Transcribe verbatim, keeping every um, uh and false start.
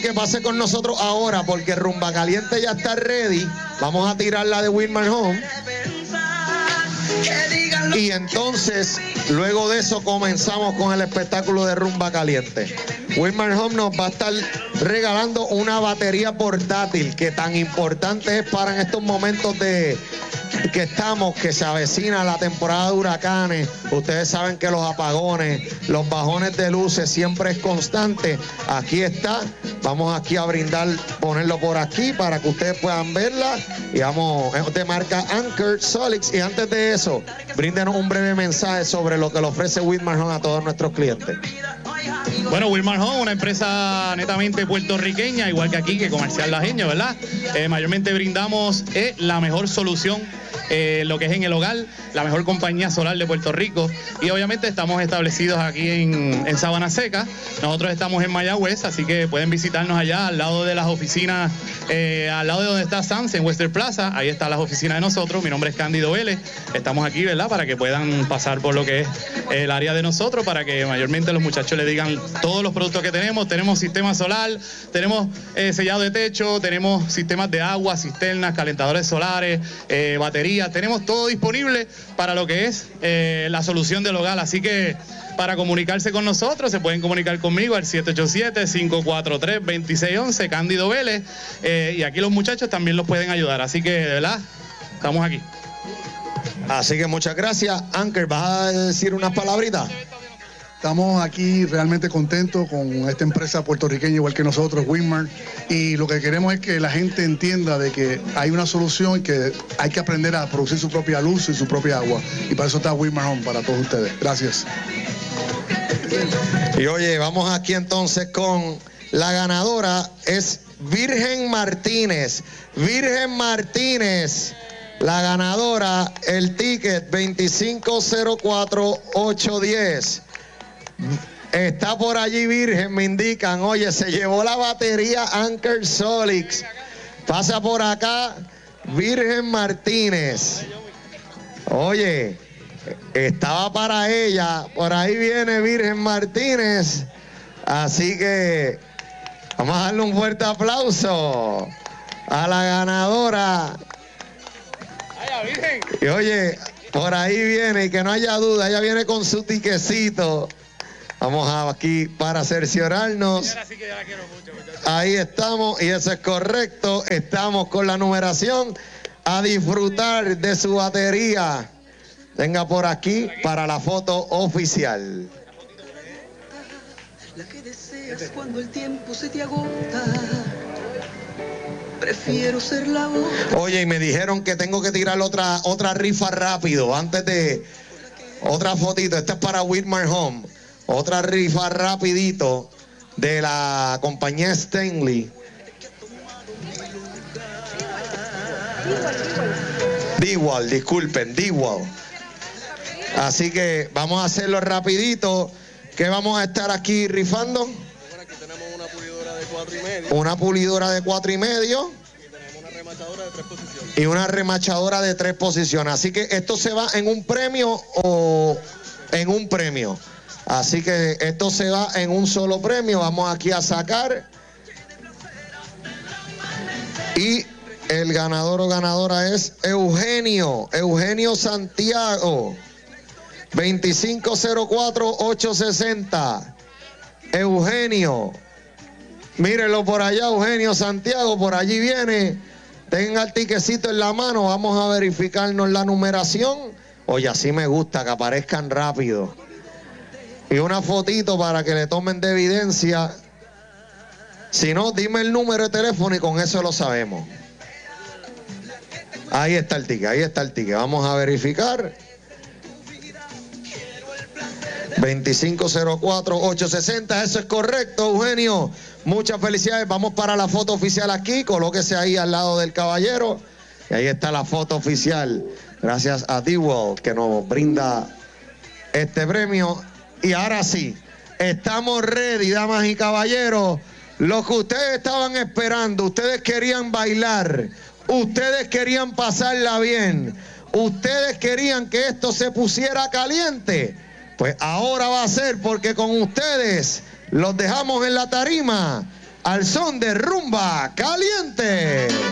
que pase con nosotros ahora, porque Rumba Caliente ya está ready. Vamos a tirar la de Wilmar Home. Y entonces, luego de eso, comenzamos con el espectáculo de Rumba Caliente. Wilmar Home nos va a estar regalando una batería portátil, que tan importante es para en estos momentos de que estamos, que se avecina la temporada de huracanes. Ustedes saben que los apagones, los bajones de luces siempre es constante. Aquí está, vamos aquí a brindar, ponerlo por aquí para que ustedes puedan verla. Y vamos, es de marca Anker Solix. Y antes de eso, bríndenos un breve mensaje sobre lo que le ofrece Wilmar Home a todos nuestros clientes. Bueno, Wilmar Home, una empresa netamente puertorriqueña, igual que aquí, que Comercial Lajeño, ¿verdad? Eh, mayormente brindamos eh, la mejor solución, eh, lo que es en el hogar, la mejor compañía solar de Puerto Rico. Y obviamente estamos establecidos aquí en, en Sabana Seca. Nosotros estamos en Mayagüez, así que pueden visitarnos allá, al lado de las oficinas, eh, al lado de donde está Sam's, en Western Plaza. Ahí están las oficinas de nosotros. Mi nombre es Cándido Vélez. Estamos aquí, ¿verdad? Para que puedan pasar por lo que es el área de nosotros, para que mayormente los muchachos le digan todos los productos que tenemos. Tenemos sistema solar, tenemos eh, sellado de techo, tenemos sistemas de agua, cisternas, calentadores solares, eh, baterías, tenemos todo disponible para lo que es eh, la solución del hogar. Así que para comunicarse con nosotros se pueden comunicar conmigo al siete ocho siete, cinco cuatro tres, dos seis uno uno, Cándido Vélez, eh, y aquí los muchachos también los pueden ayudar. Así que de verdad estamos aquí. Así que muchas gracias. Anker, ¿vas a decir unas palabritas? Estamos aquí realmente contentos con esta empresa puertorriqueña igual que nosotros, Wilmar, y lo que queremos es que la gente entienda de que hay una solución y que hay que aprender a producir su propia luz y su propia agua, y para eso está Wilmar Home, para todos ustedes. Gracias. Y oye, vamos aquí entonces con la ganadora, es Virgen Martínez. Virgen Martínez, la ganadora, el ticket veinticinco cero cuatro ocho diez. Está por allí Virgen, me indican. Oye, se llevó la batería Anker Solix. Pasa por acá Virgen Martínez. Oye, estaba para ella. Por ahí viene Virgen Martínez. Así que vamos a darle un fuerte aplauso a la ganadora. Y oye, por ahí viene, y que no haya duda, ella viene con su tiquecito. Vamos a aquí para cerciorarnos. Ahí estamos, y eso es correcto. Estamos con la numeración. A disfrutar de su batería. Venga por aquí para la foto oficial. La que deseas cuando el tiempo se te agota. Prefiero ser la otra. Oye, y me dijeron que tengo que tirar otra, otra rifa rápido. Antes de otra fotito. Esta es para Wilmar Home. Otra rifa rapidito de la compañía Stanley. D-Wall, disculpen, D-Wall. Así que vamos a hacerlo rapidito. ¿Qué vamos a estar aquí rifando? Bueno, aquí tenemos una pulidora de cuatro y medio. Una pulidora de cuatro y medio. Y tenemos una remachadora de tres posiciones. Y una remachadora de tres posiciones. Así que esto se va en un premio o en un premio. Así que esto se va en un solo premio. Vamos aquí a sacar. Y el ganador o ganadora es Eugenio. Eugenio Santiago. veinticinco cero cuatro ocho sesenta. Eugenio. Mírenlo por allá, Eugenio Santiago. Por allí viene. Tenga el tiquecito en la mano. Vamos a verificarnos la numeración. Oye, así me gusta que aparezcan rápido. Y una fotito para que le tomen de evidencia. Si no, dime el número de teléfono y con eso lo sabemos. Ahí está el ticket, ahí está el ticket. Vamos a verificar. veinticinco cero cuatro ocho sesenta, eso es correcto, Eugenio. Muchas felicidades. Vamos para la foto oficial aquí. Colóquese ahí al lado del caballero. Y ahí está la foto oficial. Gracias a D-Wall que nos brinda este premio. Y ahora sí, estamos ready, damas y caballeros. Lo que ustedes estaban esperando, ustedes querían bailar, ustedes querían pasarla bien, ustedes querían que esto se pusiera caliente. Pues ahora va a ser, porque con ustedes los dejamos en la tarima al son de rumba caliente.